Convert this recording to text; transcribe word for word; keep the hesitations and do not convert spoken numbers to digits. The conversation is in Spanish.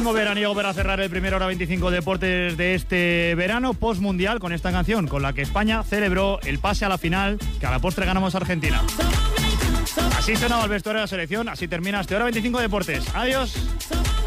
ritmo veraniego para cerrar el primer Hora veinticinco Deportes de este verano post-mundial con esta canción con la que España celebró el pase a la final que a la postre ganamos a Argentina. Así sonaba el vestuario de la selección, así termina este Hora veinticinco Deportes. Adiós.